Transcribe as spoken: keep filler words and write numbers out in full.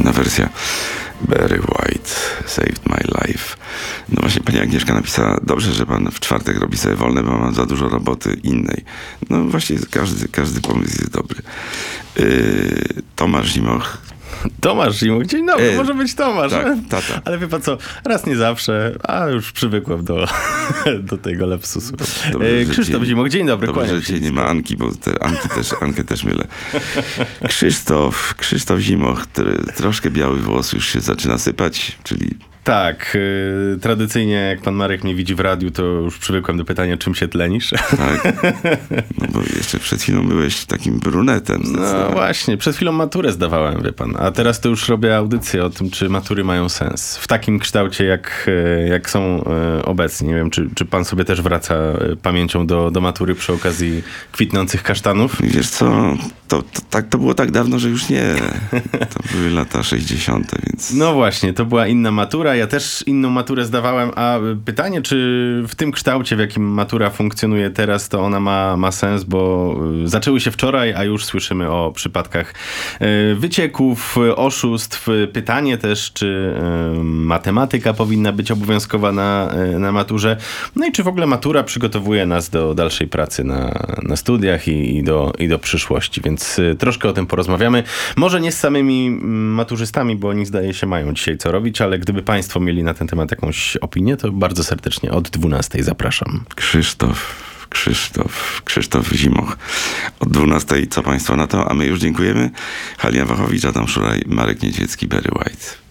Inna wersja. Barry White, Saved My Life. No właśnie, pani Agnieszka napisała, dobrze, że pan w czwartek robi sobie wolne, bo mam za dużo roboty innej. No właśnie, każdy, każdy pomysł jest dobry. Yy, Tomasz Zimoch. Tomasz Zimoch, dzień dobry, E, może być Tomasz. tak, tata. Ale wie pan co, raz nie zawsze, a już przywykłem do, do tego lapsusu. Dobrze, e, że Krzysztof dzień- Zimoch, dzień dobry, Dobrze, kłaniam że się. dzisiaj nie ma Anki, bo te Anki też, Ankę też mylę. Krzysztof, Krzysztof Zimoch, tr- troszkę biały włos już się zaczyna sypać, czyli Tak, y, tradycyjnie jak pan Marek mnie widzi w radiu, to już przywykłem do pytania, czym się tlenisz. tak. No bo jeszcze przed chwilą byłeś takim brunetem. No zdecydowanie. właśnie, przed chwilą maturę zdawałem, wie pan. A teraz to już robię audycję o tym, czy matury mają sens. W takim kształcie, jak, e, jak są e, obecnie. Nie wiem, czy, czy pan sobie też wraca e, pamięcią do, do matury przy okazji kwitnących kasztanów? Wiesz co, to, to, tak, to było tak dawno, że już nie. To były lata sześćdziesiąte, więc... No właśnie, to była inna matura. Ja też inną maturę zdawałem, a pytanie, czy w tym kształcie, w jakim matura funkcjonuje teraz, to ona ma, ma sens, bo y, zaczęły się wczoraj, a już słyszymy o przypadkach y, wycieków, y, oszustw. Pytanie też, czy y, matematyka powinna być obowiązkowa na, y, na maturze. No i czy w ogóle matura przygotowuje nas do dalszej pracy na, na studiach i, i, do, i do przyszłości. Więc y, troszkę o tym porozmawiamy. Może nie z samymi mm, maturzystami, bo oni zdaje się mają dzisiaj co robić, ale gdyby państwo mieli na ten temat jakąś opinię, to bardzo serdecznie od dwunastej zapraszam. Krzysztof, Krzysztof, Krzysztof Zimoch. Od dwunastej co państwo na to? A my już dziękujemy. Halia Wachowicz, Adam Szuraj, Marek Niedźwiecki, Barry White.